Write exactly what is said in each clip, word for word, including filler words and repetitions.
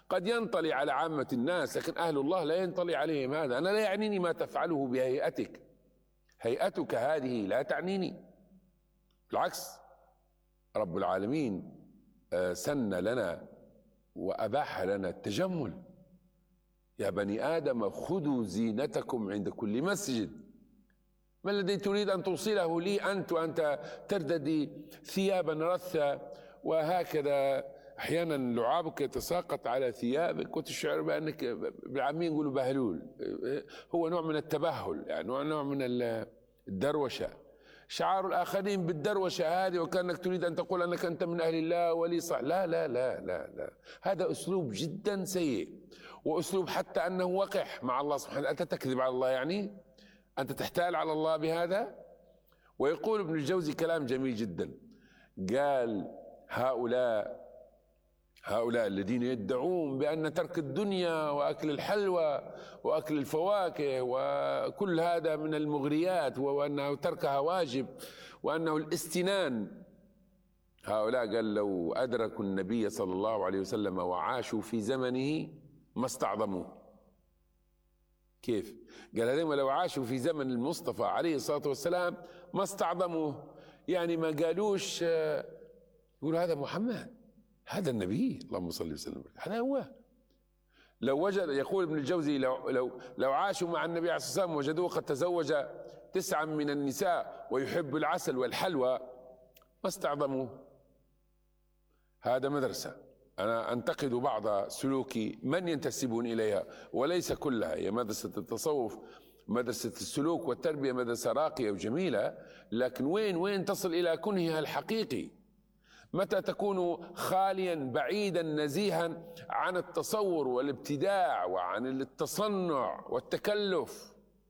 قد ينطلي على عامة الناس، لكن أهل الله لا ينطلي عليهم هذا. أنا لا يعنيني ما تفعله بهيئتك، هيئتك هذه لا تعنيني، بالعكس رب العالمين سن لنا وأباح لنا التجمل. يا بني آدم خذوا زينتكم عند كل مسجد. ما الذي تريد أن توصله لي أنت وأنت ترتدي ثيابا رثة وهكذا أحيانا لعابك يتساقط على ثيابك وتشعر بأنك بالعاميين يقولوا بهلول؟ هو نوع من التبهل، يعني نوع من الدروشة، شعار الآخرين بالدروشة هذه، وكأنك تريد أن تقول أنك أنت من أهل الله ولي صح. لا لا لا لا لا، هذا أسلوب جدا سيء، وأسلوب حتى أنه وقح مع الله سبحانه. أنت تكذب على الله، يعني أنت تحتال على الله بهذا. ويقول ابن الجوزي كلام جميل جدا، قال هؤلاء هؤلاء الذين يدعون بأن ترك الدنيا وأكل الحلوى وأكل الفواكه وكل هذا من المغريات، وأنه تركها واجب، وأنه الاستنان، هؤلاء قال لو أدركوا النبي صلى الله عليه وسلم وعاشوا في زمنه ما استعظموه. كيف؟ قال هذين لو عاشوا في زمن المصطفى عليه الصلاة والسلام ما استعظموه، يعني ما قالوش يقولوا هذا محمد، هذا النبي، اللهم صل وسلم، هذا هو. لو وجد، يقول ابن الجوزي، لو لو لو عاشوا مع النبي عليه الصلاة والسلام وجدوه قد تزوج تسعا من النساء ويحب العسل والحلوى ما استعظموه. هذا مدرسة. أنا أنتقد بعض سلوك من ينتسبون إليها وليس كلها. هي مدرسة التصوف، مدرسة السلوك والتربية مدرسة راقية وجميلة، لكن وين وين تصل إلى كنهها الحقيقي؟ متى تكون خاليا بعيدا نزيها عن التصور والابتداع وعن التصنع والتكلف؟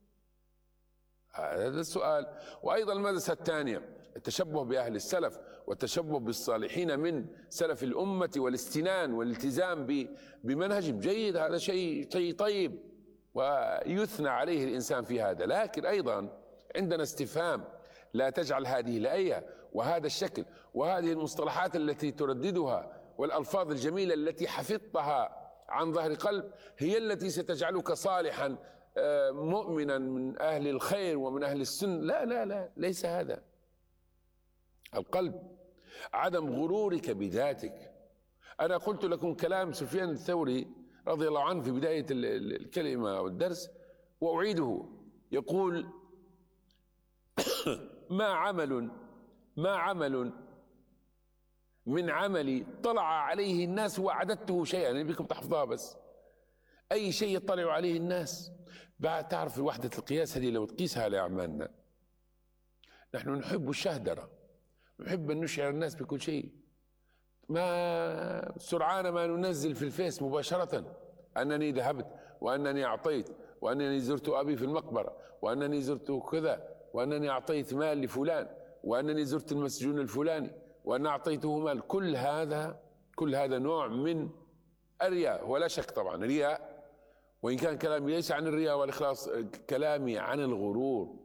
هذا السؤال. وأيضا المدرسة الثانية التشبه بأهل السلف والتشبه بالصالحين من سلف الأمة والاستنان والالتزام بمنهج جيد، هذا شيء شيء طيب ويثنى عليه الإنسان في هذا. لكن أيضا عندنا استفهام، لا تجعل هذه الآية وهذا الشكل وهذه المصطلحات التي ترددها والألفاظ الجميلة التي حفظتها عن ظهر قلب هي التي ستجعلك صالحا مؤمنا من أهل الخير ومن أهل السنة. لا لا لا، ليس هذا. القلب عدم غرورك بذاتك. أنا قلت لكم كلام سفيان الثوري رضي الله عنه في بداية الكلمة والدرس وأعيده، يقول ما عمل ما عمل من عملي طلع عليه الناس وعددته شيئا، يعني بكم تحفظها، بس أي شيء يطلع عليه الناس. بعد تعرف وحدة القياس هذه لو تقيسها على أعمالنا، نحن نحب الشهدرة، نحب أن نشعر الناس بكل شيء. ما سرعان ما ننزل في الفيس مباشرة أنني ذهبت وأنني أعطيت وأنني زرت أبي في المقبرة وأنني زرت كذا وأنني أعطيت مال لفلان وأنني زرت المسجون الفلاني وأن أعطيته مال. كل هذا كل هذا نوع من الرياء، ولا شك طبعا رياء، وإن كان كلامي ليس عن الرياء والإخلاص، كلامي عن الغرور.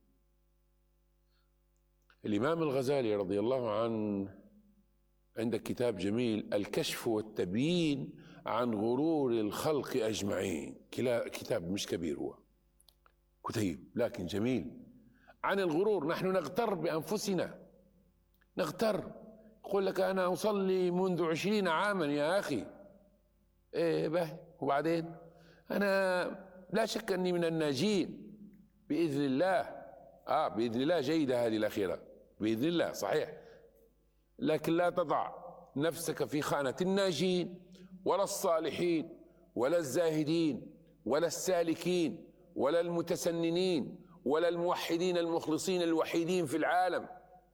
الإمام الغزالي رضي الله عنه عندك كتاب جميل، الكشف والتبيين عن غرور الخلق أجمعين، كتاب مش كبير، هو كتيب لكن جميل عن الغرور. نحن نغتر بأنفسنا، نغتر. يقول لك أنا أصلي منذ عشرين عاما يا أخي، إيه به، وبعدين أنا لا شك أني من الناجين بإذن الله. آه بإذن الله جيدة هذه الأخيرة، بإذن الله صحيح، لكن لا تضع نفسك في خانة الناجين ولا الصالحين ولا الزاهدين ولا السالكين ولا المتسننين ولا الموحدين المخلصين الوحيدين في العالم.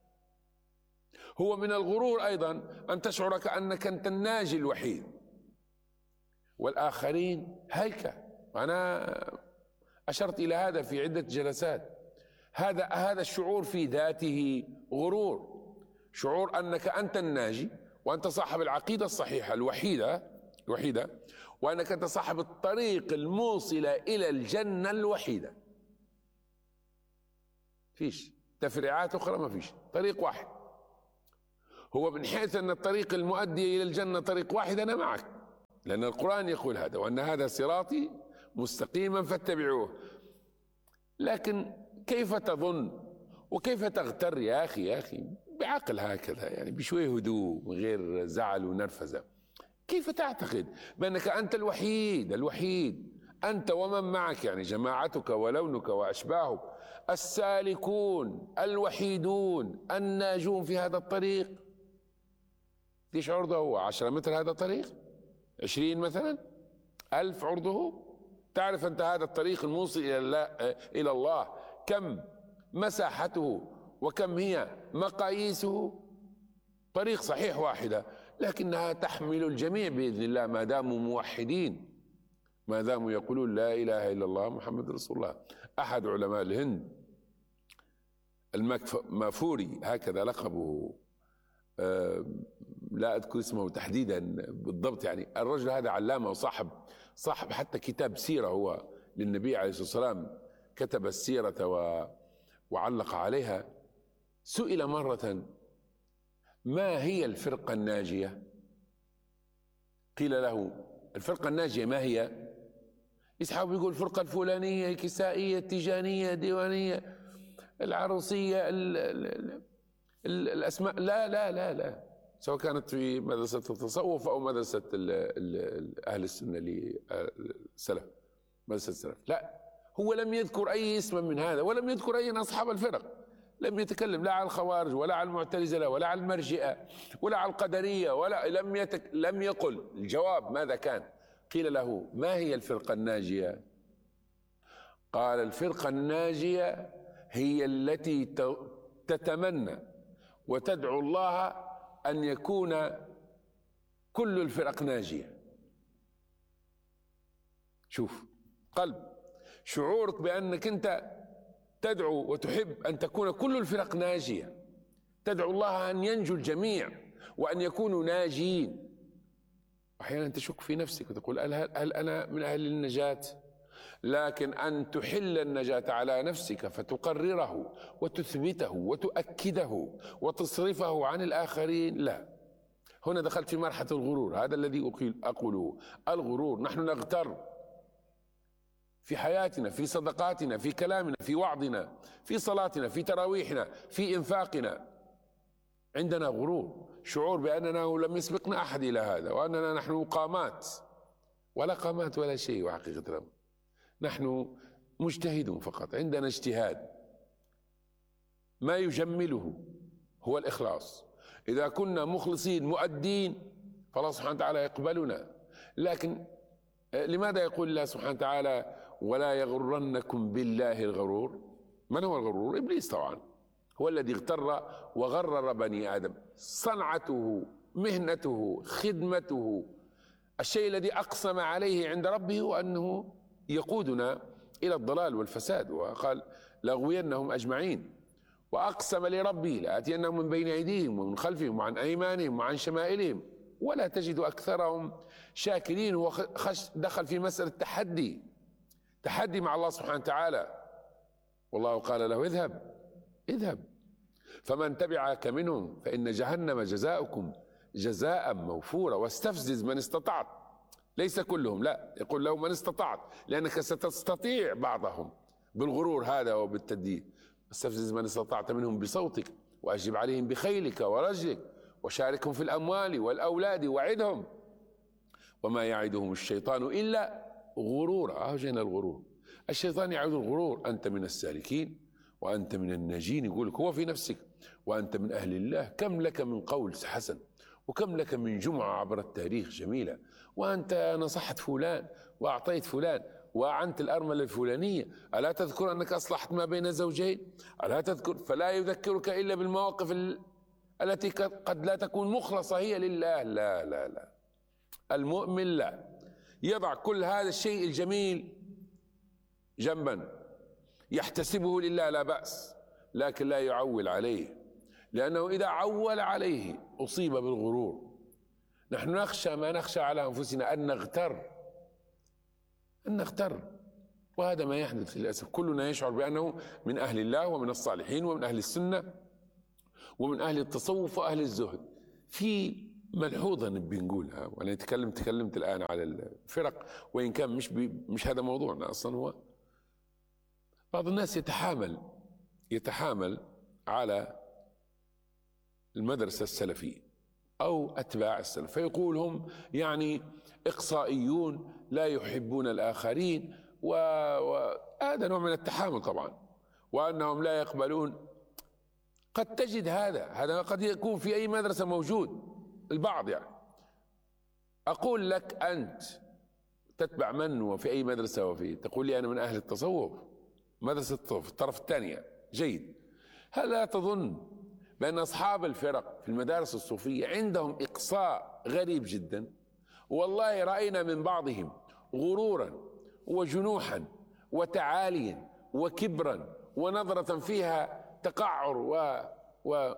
هو من الغرور أيضا أن تشعر كأنك أنت الناجي الوحيد والآخرين هيك. أنا أشرت إلى هذا في عدة جلسات. هذا هذا الشعور في ذاته غرور، شعور أنك أنت الناجي وأنت صاحب العقيدة الصحيحة الوحيدة الوحيدة وأنك أنت صاحب الطريق الموصلة إلى الجنة الوحيدة. فيش تفريعات أخرى، ما فيش، طريق واحد. هو من حيث أن الطريق المؤدي إلى الجنة طريق واحد أنا معك، لأن القرآن يقول هذا، وأن هذا صراطي مستقيما فاتبعوه. لكن كيف تظن وكيف تغتر يا أخي يا أخي بعقل هكذا، يعني بشوية هدوء من غير زعل ونرفزة، كيف تعتقد بأنك أنت الوحيد الوحيد أنت ومن معك، يعني جماعتك ولونك وأشباهك، السالكون الوحيدون الناجون في هذا الطريق؟ ايش عرضه؟ عشرة متر هذا الطريق؟ عشرين مثلا؟ ألف عرضه؟ تعرف أنت هذا الطريق الموصل إلى الله, إلى الله كم مساحته وكم هي مقاييسه؟ طريق صحيح واحدة، لكنها تحمل الجميع بإذن الله ما داموا موحدين، ما داموا يقولون لا إله إلا الله محمد رسول الله. أحد علماء الهند المافوري هكذا لقبه، أه لا أذكر اسمه تحديدا بالضبط، يعني الرجل هذا علامة وصاحب صاحب حتى كتاب سيرة هو للنبي عليه الصلاة والسلام، كتب السيرة و وعلق عليها. سئل مرة ما هي الفرقة الناجية؟ قيل له الفرقة الناجية ما هي؟ يسحب يقول الفرقة الفلانية الكسائية التيجانية الديوانية العروسية ال ال ال الأسماء. لا لا لا لا، سواء كانت في مدرسة التصوف أو مدرسة ال ال أهل السنة للسلف، مدرسة السلف، لا، هو لم يذكر أي اسم من هذا، ولم يذكر أي أصحاب الفرق، لم يتكلم لا على الخوارج ولا على المعتزلة ولا على المرجئة ولا على القدرية، ولا لم يتك لم يقل. الجواب ماذا كان؟ قيل له ما هي الفرقة الناجية؟ قال الفرقة الناجية هي التي تتمنى وتدعو الله أن يكون كل الفرق ناجية. شوف قلب، شعورك بأنك أنت تدعو وتحب أن تكون كل الفرق ناجية، تدعو الله أن ينجو الجميع وأن يكونوا ناجين. أحيانا تشك في نفسك وتقول هل, هل أنا من أهل النجاة؟ لكن أن تحل النجاة على نفسك فتقرره وتثبته وتؤكده وتصرفه عن الآخرين، لا. هنا دخلت في مرحلة الغرور، هذا الذي أقوله، الغرور. نحن نغتر في حياتنا، في صدقاتنا، في كلامنا، في وعظنا، في صلاتنا، في تراويحنا، في إنفاقنا، عندنا غرور، شعور بأننا لم يسبقنا أحد إلى هذا، وأننا نحن قامات، ولا قامات ولا شيء. وحقيقة الأمر نحن مجتهدون فقط، عندنا اجتهاد، ما يجمله هو الإخلاص. إذا كنا مخلصين مؤدين فالله سبحانه وتعالى يقبلنا. لكن لماذا يقول الله سبحانه وتعالى ولا يغرنكم بالله الغرور؟ من هو الغرور؟ إبليس طبعا، هو الذي اغتر وغرر بني آدم. صنعته، مهنته، خدمته، الشيء الذي أقسم عليه عند ربه وأنه يقودنا إلى الضلال والفساد، وقال لأغوينهم أجمعين. وأقسم لربه لآتينهم من بين أيديهم ومن خلفهم وعن أيمانهم وعن شمائلهم ولا تجد أكثرهم شاكرين. هو دخل في مسألة تحدي، تحدي مع الله سبحانه وتعالى، والله قال له اذهب اذهب فمن تبعك منهم فإن جهنم جزاؤكم جزاء موفورا واستفزز من استطعت. ليس كلهم، لا، يقول له من استطعت، لأنك ستستطيع بعضهم بالغرور هذا وبالتدليل. استفزز من استطعت منهم بصوتك وأجب عليهم بخيلك ورجلك وشاركهم في الأموال والأولاد وعدهم وما يعدهم الشيطان إلا غرورا. أهجنا الغرور، الشيطان يعد الغرور. أنت من السالكين وأنت من الناجين، يقول لك هو في نفسك، وأنت من أهل الله. كم لك من قول حسن، وكم لك من جمعة عبر التاريخ جميلة، وأنت نصحت فلان وأعطيت فلان وأعنت الأرملة الفلانية. ألا تذكر أنك أصلحت ما بين زوجين؟ ألا تذكر؟ فلا يذكرك إلا بالمواقف التي قد لا تكون مخلصة هي لله. لا لا لا، المؤمن لا، يضع كل هذا الشيء الجميل جنبا، يحتسبه لله لا بأس، لكن لا يعول عليه، لأنه إذا عول عليه أصيب بالغرور. نحن نخشى ما نخشى على أنفسنا أن نغتر، أن نغتر، وهذا ما يحدث للأسف. كلنا يشعر بأنه من أهل الله ومن الصالحين ومن أهل السنة ومن أهل التصوف وأهل الزهد. في ملحوظة بنقولها، وأنا أتكلم تكلمت الآن على الفرق، وإن كان مش مش هذا موضوعنا أصلا. هو بعض الناس يتحامل يتحامل على المدرسة السلفية أو أتباع السلف، فيقول هم يعني إقصائيون لا يحبون الآخرين، وهذا نوع من التحامل طبعا، وأنهم لا يقبلون. قد تجد هذا هذا قد يكون في أي مدرسة موجود البعض. يعني أقول لك أنت تتبع من وفي أي مدرسة، وفي تقول لي أنا من أهل التصوف، مدرسة في الطرف الثانية، جيد. هل لا تظن بأن أصحاب الفرق في المدارس الصوفية عندهم إقصاء غريب جدا؟ والله رأينا من بعضهم غرورا وجنوحا وتعاليا وكبرا ونظرة فيها تقعر و و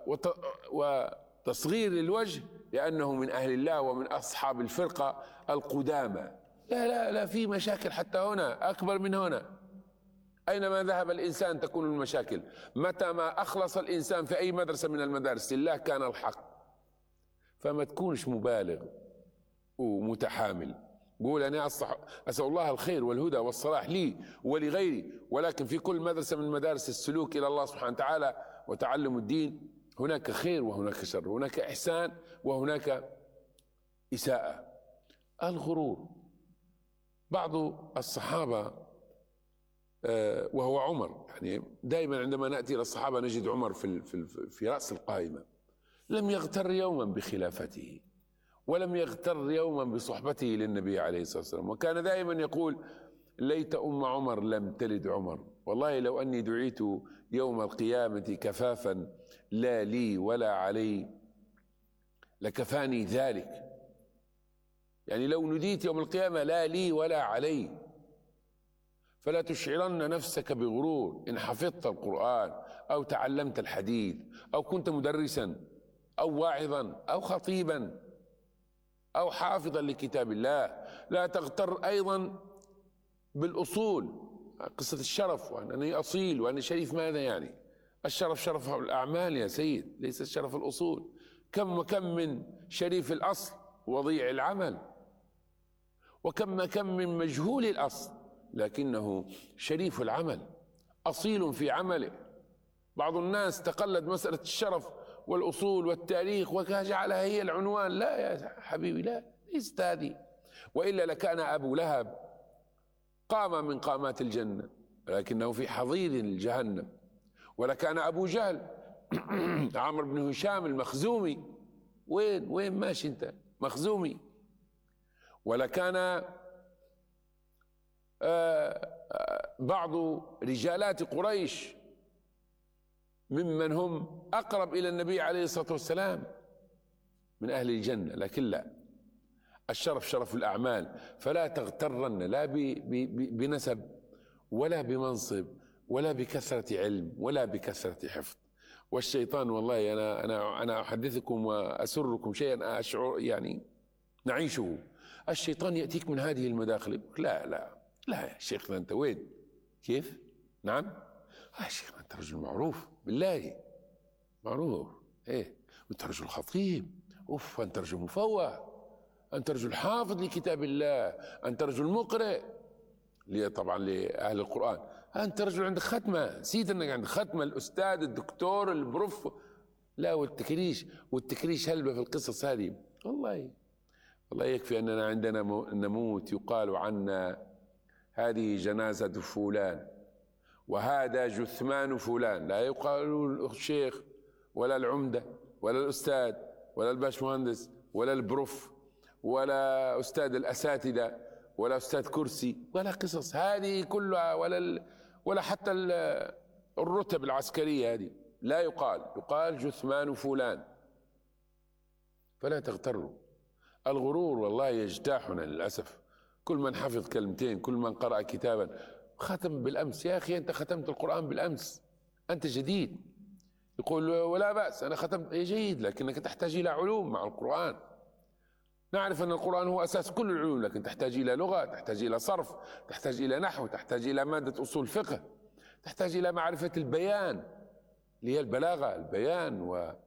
وتصغير للوجه لأنه من أهل الله ومن أصحاب الفرقة القدامى. لا لا لا، في مشاكل حتى هنا أكبر من هنا. أينما ذهب الإنسان تكون المشاكل. متى ما أخلص الإنسان في أي مدرسة من المدارس لله كان الحق. فما تكونش مبالغ ومتحامل. قول أنا أسأل الله الخير والهدى والصلاح لي ولغيري، ولكن في كل مدرسة من مدارس السلوك إلى الله سبحانه وتعالى وتعلم الدين هناك خير وهناك شر، هناك إحسان وهناك إساءة. الغرور. بعض الصحابة وهو عمر، يعني دائما عندما نأتي إلى الصحابة نجد عمر في في في رأس القائمة، لم يغتر يوما بخلافته ولم يغتر يوما بصحبته للنبي عليه الصلاة والسلام، وكان دائما يقول ليت أم عمر لم تلد عمر، والله لو أني دعيت يوم القيامة كفافا لا لي ولا علي لكفاني ذلك. يعني لو نديت يوم القيامة لا لي ولا علي. فلا تشعرن نفسك بغرور إن حفظت القرآن أو تعلمت الحديث أو كنت مدرسا أو واعظا أو خطيبا أو حافظا لكتاب الله. لا تغتر أيضا بالأصول، قصة الشرف وأنني أصيل وأنا شريف. ماذا يعني الشرف؟ شرف الأعمال يا سيد، ليس الشرف الأصول. كم وكم من شريف الأصل وضيع العمل، وكم كم من مجهول الأصل لكنه شريف العمل أصيل في عمله. بعض الناس تقلد مسألة الشرف والأصول والتاريخ وجعلها هي العنوان. لا يا حبيبي، لا، ليست هذه. وإلا لكان أبو لهب قام من قامات الجنة لكنه في حضيض جهنم، ولكان أبو جهل عمرو بن هشام المخزومي وين وين ماشي أنت مخزومي، ولكان بعض رجالات قريش ممن هم أقرب إلى النبي عليه الصلاة والسلام من أهل الجنة. لكن لا، الشرف شرف الأعمال. فلا تغترن لا بنسب ولا بمنصب ولا بكثرة علم ولا بكثرة حفظ. والشيطان والله أنا أنا أنا أحدثكم وأسركم شيئا أشعر يعني نعيشه. الشيطان يأتيك من هذه المداخل، لا لا لا يا شيخنا أنت وين؟ كيف؟ نعم؟ آه يا شيخنا أنت رجل معروف بالله، معروف إيه، أنت رجل خطيب، أوف أنت رجل مفوه، أنت رجل حافظ لكتاب الله، أنت رجل مقرئ لي طبعا لأهل القرآن، أنت رجل عندك ختمة، نسيت أنك عندك ختمة، الأستاذ الدكتور البروف. لا، والتكريش والتكريش هلبة في القصص هذه. والله والله يكفي أننا عندنا نموت يقال عنا هذه جنازة فلان وهذا جثمان فلان، لا يقال الشيخ ولا العمدة ولا الأستاذ ولا الباشمهندس ولا البروف ولا أستاذ الأساتذة ولا أستاذ كرسي ولا قصص هذه كلها، ولا ولا حتى الرتب العسكرية هذه لا يقال، يقال جثمان فلان. فلا تغتروا. الغرور والله يجتاحنا للأسف. كل من حفظ كلمتين، كل من قرأ كتابا، ختم بالأمس. يا أخي أنت ختمت القرآن بالأمس، أنت جديد. يقول ولا بأس أنا ختمت، إيه جيد، لكنك تحتاج إلى علوم مع القرآن. نعرف أن القرآن هو أساس كل العلوم، لكن تحتاج إلى لغة، تحتاج إلى صرف، تحتاج إلى نحو، تحتاج إلى مادة أصول فقه، تحتاج إلى معرفة البيان اللي هي البلاغة، البيان و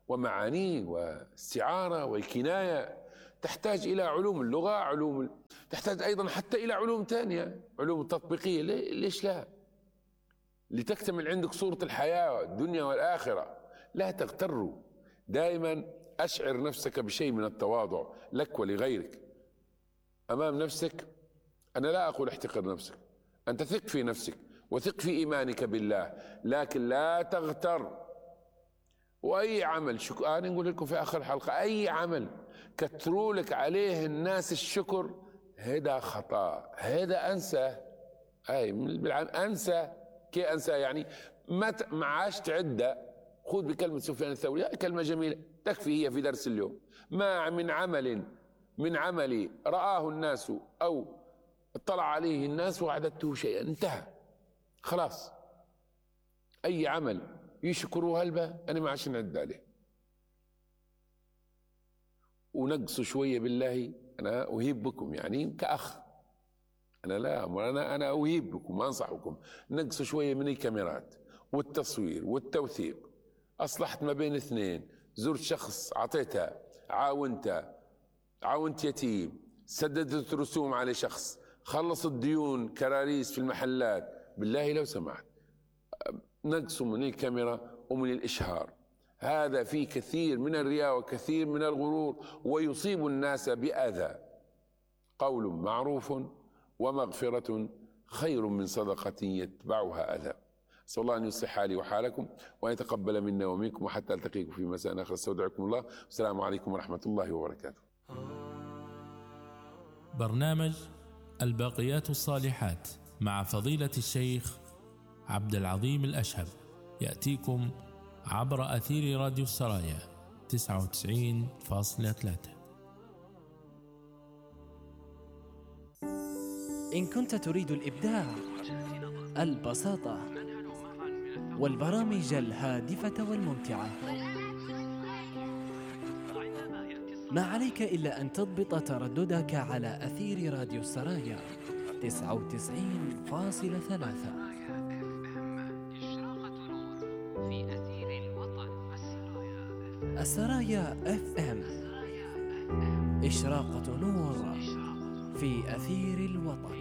ومعانيه واستعارة وكناية، تحتاج إلى علوم اللغة، علوم تحتاج أيضا حتى إلى علوم ثانية، علوم التطبيقية. ليش لا؟ لتكتمل عندك صورة الحياة الدنيا والآخرة. لا تغتروا، دائما أشعر نفسك بشيء من التواضع لك ولغيرك أمام نفسك. أنا لا أقول احتقر نفسك، أنت ثق في نفسك وثق في إيمانك بالله، لكن لا تغتر. وأي عمل شكر، أنا نقول لكم في آخر الحلقة، أي عمل كتروا لك عليه الناس الشكر هذا خطأ، هذا أنسى. أي بالعام أنسى. كي أنسى يعني ما ما عاش تعدى. خذ بكلمة سفيان الثوري، كلمة جميلة تكفي هي في درس اليوم: ما من عمل من عملي رآه الناس أو اطلع عليه الناس وعددته شيئا. انتهى خلاص. أي عمل يشكروا هلبة أنا ما عاش نعد عليه. ونقصوا شوية بالله. أنا أهيب بكم يعني كأخ، أنا لا أنا أنا أهيب بكم وأنصحكم، نقصوا شوية من الكاميرات والتصوير والتوثيق. أصلحت ما بين اثنين، زرت شخص أعطيتها، عاونتها، عاونت يتيم، سددت رسوم على شخص، خلصت ديون كراريس في المحلات. بالله لو سمحت نقصوا من الكاميرا ومن الإشهار. هذا فيه كثير من الرياء وكثير من الغرور، ويصيب الناس بأذى. قول معروف ومغفرة خير من صدقة يتبعها أذى. أسأل الله أن يصلح حالي وحالكم وأن يتقبل منا ومنكم، وحتى ألتقيكم في مساء آخر. استودعكم الله، والسلام عليكم ورحمة الله وبركاته. برنامج الباقيات الصالحات مع فضيلة الشيخ عبد العظيم الأشهب يأتيكم عبر أثير راديو السرايا تسعة وتسعين فاصلة ثلاثة. إن كنت تريد الإبداع، البساطة، والبرامج الهادفة والممتعة، ما عليك إلا أن تضبط ترددك على أثير راديو السرايا تسعة وتسعين فاصلة ثلاثة. السرايا اف ام، إشراقة نور في أثير الوطن.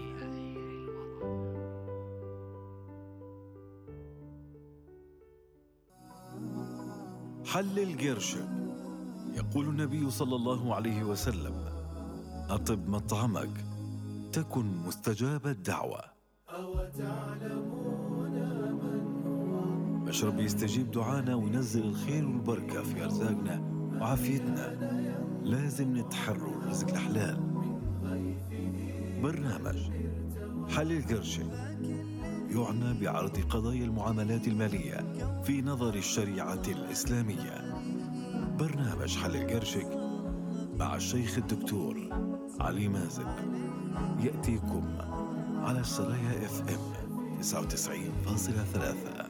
حلل قرشك. يقول النبي صلى الله عليه وسلم: أطب مطعمك تكن مستجاب الدعوة. مشرب يستجيب دعانا وينزل الخير والبركة في أرزاقنا وعافيتنا. لازم نتحرر رزق الحلال. برنامج حلل قرشك يعنى بعرض قضايا المعاملات المالية في نظر الشريعة الإسلامية. برنامج حلل قرشك مع الشيخ الدكتور علي مازن يأتيكم على السرايا اف ام تسعة وتسعين فاصلة ثلاثة.